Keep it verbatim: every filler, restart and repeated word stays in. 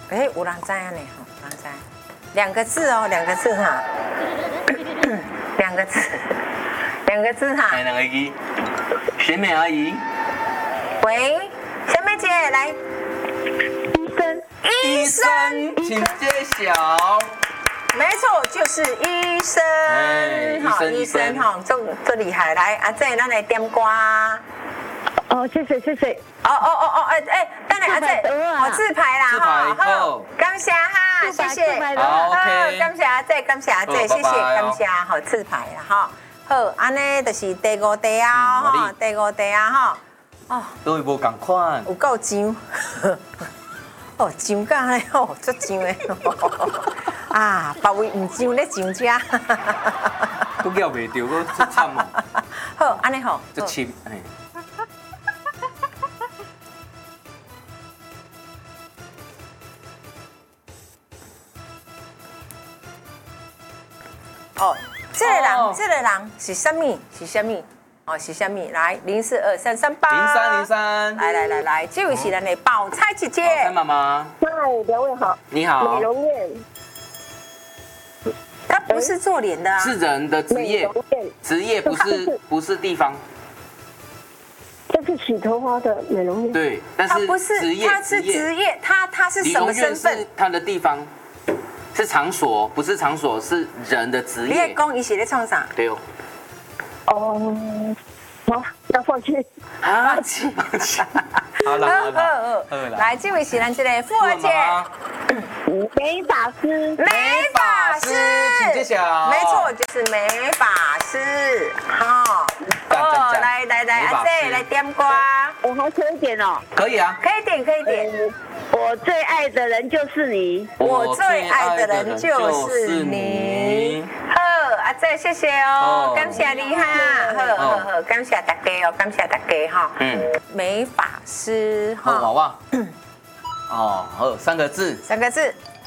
哎，有人知啊呢，哈，有人知，两个字哦，两个字哈，两个字，两个字哈。 来两个字，选美阿姨。 喂，小美姐来。 医生， 医生， 请揭晓。 没错，就是医生。 哎， 好， 医生哈，这这厉害。来，阿姐，咱来点歌。 哦，谢谢谢谢。 哦哦哦哦，哎哎，等下阿姐，我自排啦哈，好，感谢哈，谢谢， 好 ，OK， 感谢阿姐，感谢阿姐，谢谢，感谢，好自排啦哈，好，安尼就是第五题啊哈，第五题啊哈，哦， 都会无共款， 有够上，哦，上甲咧哦，足上诶，啊，别位唔上咧上遮， 都叫袂着，我出惨哦。 好，安尼好， 足深，哎。 哦，这个人，这个人是什么？是什么？哦，是什么？来，零四二三三八， 零三零三， 来来来来，这位是咱的宝钗姐姐。 宝钗妈妈， 嗨，两位好。 你好。 美容院。 她不是做脸的啊， 是人的职业，职业不是不是地方。 这是洗头发的美容院。 对，但是她不是， 职业， 她是职业，她她是什么身份？ 她的地方。是场所，不是场所，是人的职业。 你在讲伊是咧创啥？ 对哦。 哦，好，要放弃。 啊，放弃。好了好了， 来，这位是咱这个傅儿姐， 美发师， 美发师， 请揭晓。 没错，就是美发师。好，哦，来来来，阿姐来点歌。 我还可以点哦。 可以啊， 可以点，可以点。 我最爱的人就是你， 我最爱的人就是你。好，阿姐，谢谢哦，感谢你哈。好好好，感谢大家哦，感谢大家哈。嗯，美发师哈。娃娃。哦，好，三个字。 三个字。